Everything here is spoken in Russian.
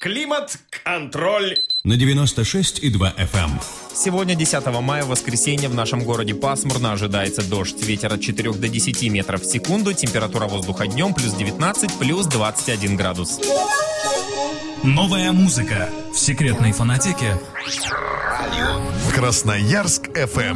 Климат-контроль на 96,2 FM. Сегодня, 10 мая, воскресенье, в нашем городе пасмурно, ожидается дождь. Ветер от 4 до 10 метров в секунду, температура воздуха днем плюс 19, плюс 21 градус. Новая музыка в секретной фонотеке. Красноярск FM.